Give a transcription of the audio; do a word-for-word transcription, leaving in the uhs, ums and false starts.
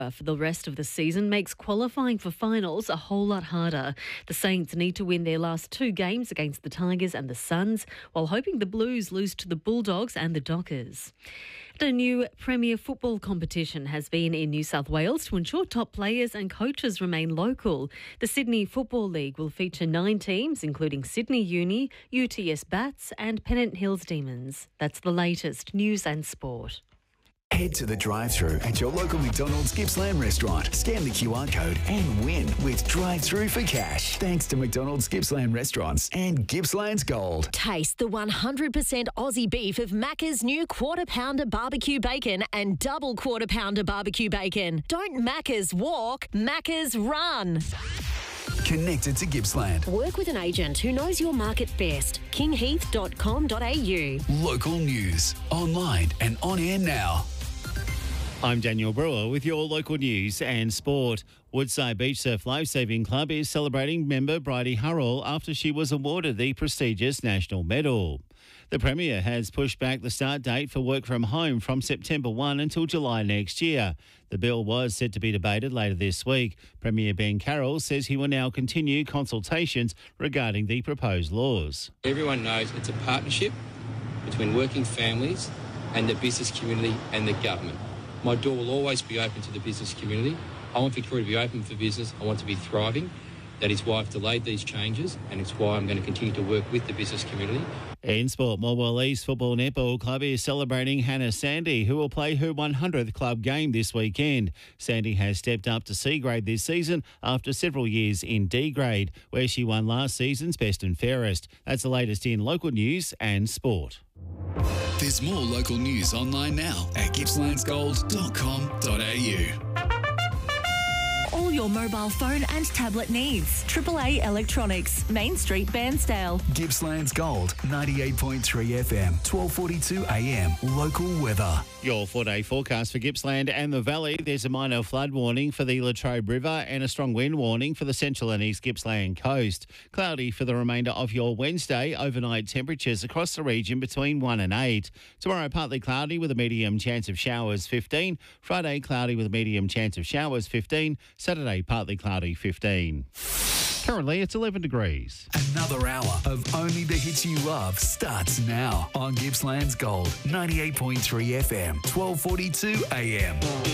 for the rest of the season makes qualifying for finals a whole lot harder. The Saints need to win their last two games against the Tigers and the Suns, while hoping the Blues lose to the Bulldogs and the Dockers. A new Premier Football competition has been in New South Wales to ensure top players and coaches remain local. The Sydney Football League will feature nine teams, including Sydney Uni, U T S Bats and Pennant Hills Demons. That's the latest news and sport. Head to the drive-thru at your local McDonald's Gippsland restaurant. Scan the Q R code and win with drive-thru for cash. Thanks to McDonald's Gippsland restaurants and Gippsland's Gold. Taste the one hundred percent Aussie beef of Macca's new Quarter Pounder Barbecue Bacon and Double Quarter Pounder Barbecue Bacon. Don't Macca's walk, Macca's run. Connected to Gippsland. Work with an agent who knows your market best. king heath dot com dot a u. Local news, online and on air now. I'm Daniel Brewer with your local news and sport. Woodside Beach Surf Lifesaving Club is celebrating member Bridie Hurrell after she was awarded the prestigious national medal. The Premier has pushed back the start date for work from home from September first until July next year. The bill was set to be debated later this week. Premier Ben Carroll says he will now continue consultations regarding the proposed laws. Everyone knows it's a partnership between working families and the business community and the government. My door will always be open to the business community. I want Victoria to be open for business. I want to be thriving. That is why I've delayed these changes, and it's why I'm going to continue to work with the business community. In sport, Morwell East Football Netball Club is celebrating Hannah Sandy, who will play her one hundredth club game this weekend. Sandy has stepped up to C grade this season after several years in D grade, where she won last season's Best and Fairest. That's the latest in local news and sport. There's more local news online now at gippslands gold dot com dot a u. All your mobile phone and tablet needs. triple A Electronics, Main Street, Bairnsdale. Gippsland's Gold, ninety-eight point three F M, twelve forty-two A M. Local weather. Your four-day forecast for Gippsland and the Valley. There's a minor flood warning for the Latrobe River and a strong wind warning for the central and east Gippsland coast. Cloudy for the remainder of your Wednesday. Overnight temperatures across the region between one and eight. Tomorrow, partly cloudy with a medium chance of showers, fifteen. Friday, cloudy with a medium chance of showers, fifteen. Saturday, partly cloudy, fifteen. Currently, it's eleven degrees. Another hour of only the hits you love starts now on Gippsland's Gold, ninety-eight point three F M, twelve forty-two A M.